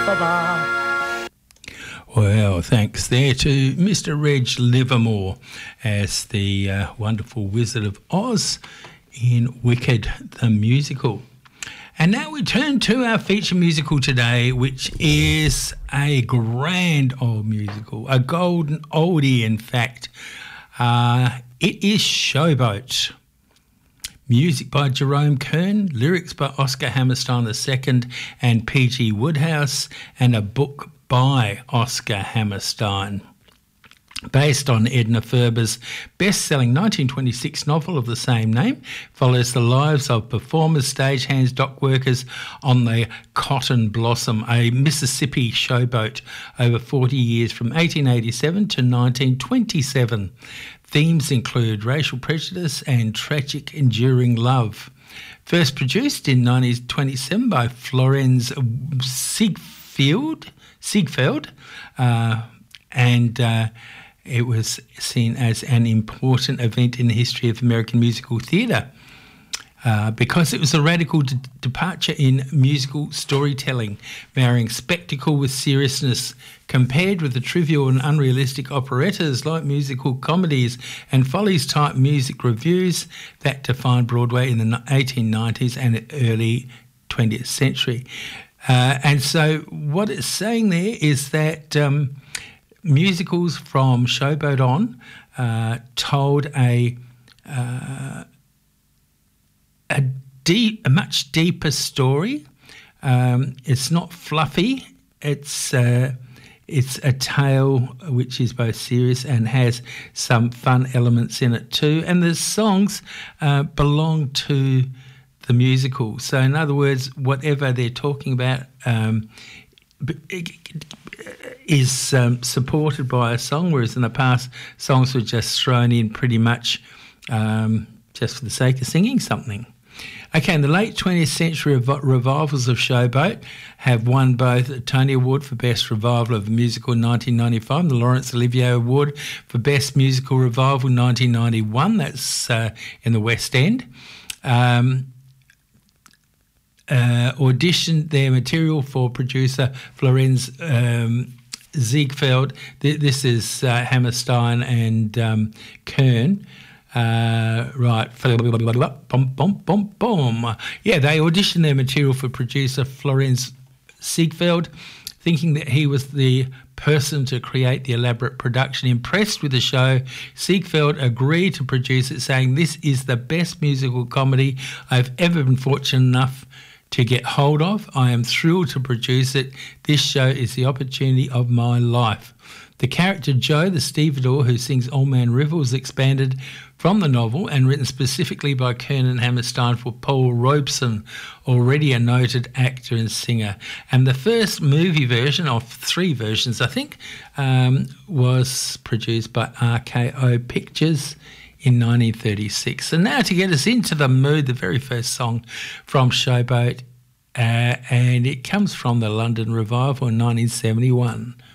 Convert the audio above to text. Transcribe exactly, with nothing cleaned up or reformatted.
Well, thanks there to Mister Reg Livermore as the uh, wonderful Wizard of Oz in Wicked the musical. And now we turn to our feature musical today, which is a grand old musical, a golden oldie in fact. Uh, it is Showboat. Music by Jerome Kern, lyrics by Oscar Hammerstein the Second and P G Woodhouse, and a book by Oscar Hammerstein. Based on Edna Ferber's best-selling nineteen twenty-six novel of the same name, follows the lives of performers, stagehands, dock workers on the Cotton Blossom, a Mississippi showboat, over forty years from eighteen eighty-seven to nineteen twenty-seven. Themes include racial prejudice and tragic enduring love. First produced in nineteen twenty-seven by Florenz Ziegfeld, Ziegfeld uh, and uh, it was seen as an important event in the history of American musical theatre uh, because it was a radical d- departure in musical storytelling, marrying spectacle with seriousness, compared with the trivial and unrealistic operettas like musical comedies and Follies-type music reviews that defined Broadway in the eighteen nineties and early twentieth century. Uh, and so what it's saying there is that um, musicals from Showboat on uh, told a uh, a, deep, a much deeper story. Um, it's not fluffy. It's uh, it's a tale which is both serious and has some fun elements in it too. And the songs uh, belong to the musical. So in other words, whatever they're talking about um, is um, supported by a song, whereas in the past songs were just thrown in pretty much um, just for the sake of singing something. Okay, in the late twentieth century rev- revivals of Showboat have won both a Tony Award for Best Revival of a Musical in nineteen ninety-five and the Laurence Olivier Award for Best Musical Revival in nineteen ninety-one. That's uh, in the West End. Um, Uh, auditioned their material for producer Florenz um, Ziegfeld. Th- this is uh, Hammerstein and um, Kern. Uh, right. Boom, boom, boom, boom. Yeah, they auditioned their material for producer Florenz Ziegfeld, thinking that he was the person to create the elaborate production. Impressed with the show, Ziegfeld agreed to produce it, saying, "This is the best musical comedy I've ever been fortunate enough to get hold of. I am thrilled to produce it. This show is the opportunity of my life." The character Joe, the stevedore who sings Old Man River, was expanded from the novel and written specifically by Kern and Hammerstein for Paul Robeson, already a noted actor and singer. And the first movie version, of three versions I think, um, was produced by R K O Pictures in nineteen thirty-six. So now to get us into the mood, the very first song from Showboat, uh, and it comes from the London Revival in nineteen seventy-one.